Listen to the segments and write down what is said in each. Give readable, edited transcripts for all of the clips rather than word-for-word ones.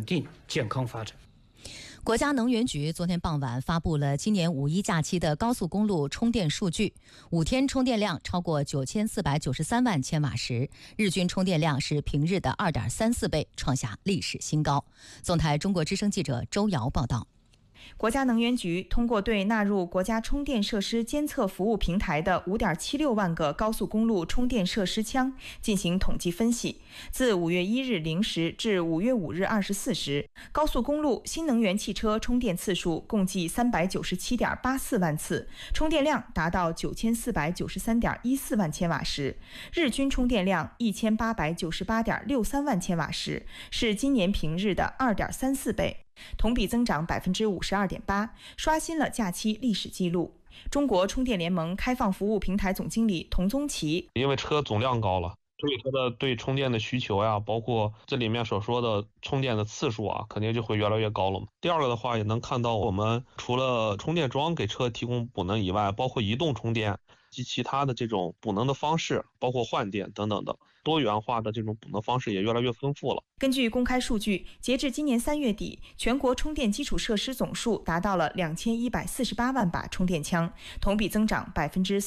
稳定、健康发展。 国家能源局昨天傍晚发布了今年五一假期的高速公路充电数据，5天充电量超过9493万千瓦时，日均充电量是平日的2.34倍，创下历史新高。总台中国之声记者周瑶报道。 国家能源局通过对纳入国家充电设施监测服务平台的5.76万个高速公路充电设施腔进行统计分析，自5月1日0时至5月5日24时，高速公路新能源汽车充电次数共计397.84万次，充电量达到9493.14万千瓦时，日均充电量1898.63万千瓦时，是今年平日的2.34倍。同比增长52.8%，刷新了假期历史记录。中国充电联盟开放服务平台总经理童宗奇， 因为车总量高了，所以它的对充电的需求呀，包括这里面所说的充电的次数啊，肯定就会越来越高了嘛。第二个的话，也能看到我们除了充电桩给车提供补能以外，包括移动充电及其他的这种补能的方式，包括换电等等的多元化的这种补能方式也越来越丰富了。 根据公开数据，截至今年3月底，全国充电基础设施总数达到了2148万把充电枪，同比增长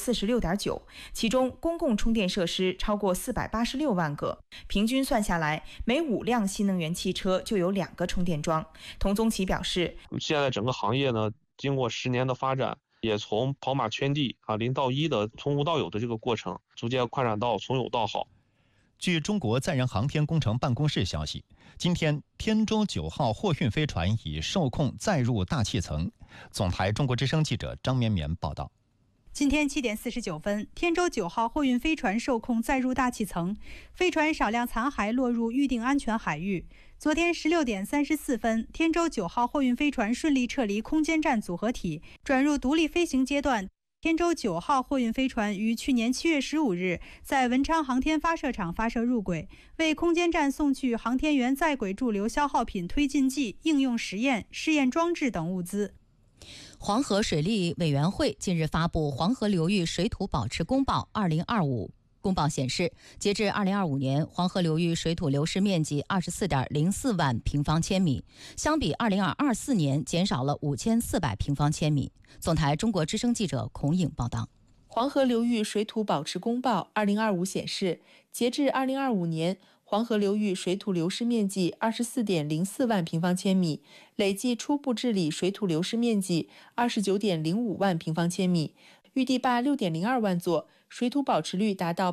46.9%，其中公共充电设施超过486万个，平均算下来，每5辆新能源汽车就有2个充电桩。童宗奇表示， 现在整个行业呢，经过10年的发展，也从跑马圈地0到1的从无到有的这个过程，逐渐扩展到从有到好。 据中国载人航天工程办公室消息，今天天舟9号货运飞船已受控载入大气层。总台中国之声记者张绵绵报道。 今天7点49分，天舟9号货运飞船受控载入大气层，飞船少量残骸落入预定安全海域。昨天16点34分，天舟9号货运飞船顺利撤离空间站组合体，转入独立飞行阶段。天舟9号货运飞船于去年7月15日在文昌航天发射场发射入轨，为空间站送去航天员在轨驻留消耗品推进剂、应用实验、试验装置等物资。 黄河水利委员会近日发布《黄河流域水土保持公报2025》。公报显示，截至2025年，黄河流域水土流失面积24.04万平方千米，相比2024年减少了5400平方千米。总台中国之声记者孔颖报道。 黄河流域水土保持公报2025显示，截至2025年，黄河流域水土流失面积24.04万平方千米，累计初步治理水土流失面积29.05万平方千米，预地坝6.02万座，水土保持率达到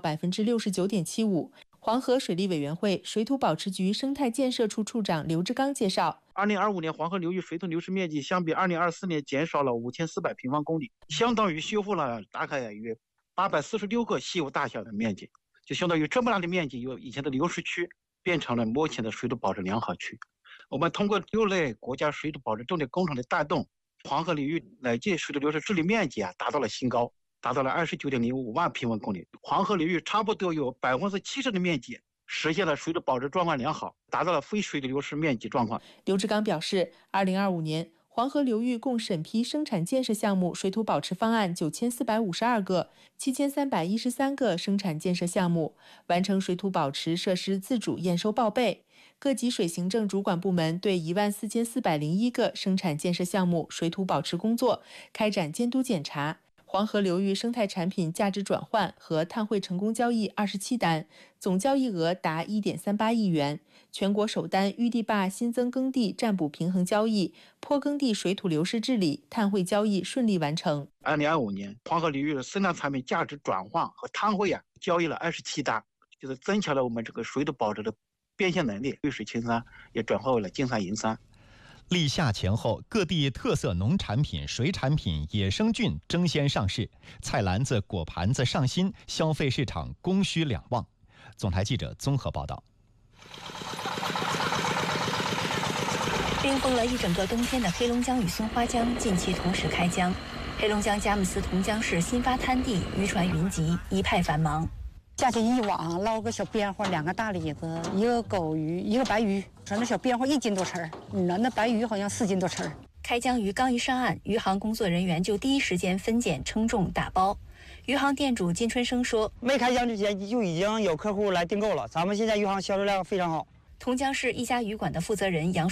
69.75%。黄河水利委员会水土保持局生态建设处处长刘志刚介绍 ，2025年黄河流域水土流失面积相比2024年减少了5400平方公里，相当于修复了大概约846个西湖大小的面积，就相当于这么大的面积，由以前的流失区变成了目前的水土保持良好区。我们通过6类国家水土保持重点工程的带动，黄河流域累计水土流失治理面积达到了新高，达到了29.05万平方公里。黄河流域差不多有70%的面积实现了水土保持状况良好，达到了非水土流失面积状况。 刘志刚表示，2025年黄河流域共审批生产建设项目水土保持方案9452个，7313个生产建设项目，完成水土保持设施自主验收报备。各级水行政主管部门对14401个生产建设项目水土保持工作开展监督检查。黄河流域生态产品价值转换和碳汇成功交易27单，总交易额达1.38亿元。全国首单预地坝新增耕地占补平衡交易、坡耕地水土流失治理、碳汇交易顺利完成。 2025年，黄河流域的生态产品价值转换和碳汇交易了27单，就是增强了我们这个水土保持的变现能力，绿水青山也转化为了金山银山。 立夏前后，各地特色农产品、水产品、野生菌争先上市，菜篮子、果盘子上新，消费市场供需两旺。总台记者综合报道。 冰封了一整个冬天的黑龙江与松花江近期同时开江，黑龙江佳木斯同江市新发滩地渔船云集，一派繁忙。 架起一网，捞个小边花，2个大李子，一个狗鱼，一个白鱼，说那小边花1斤多称，那白鱼好像4斤多称。 开江鱼刚一上岸，渔行工作人员就第一时间分拣、称重、打包。渔行店主金春生说：“ 没开江之前就已经有客户来订购了，咱们现在渔行销售量非常好。” 同江市一家渔馆的负责人杨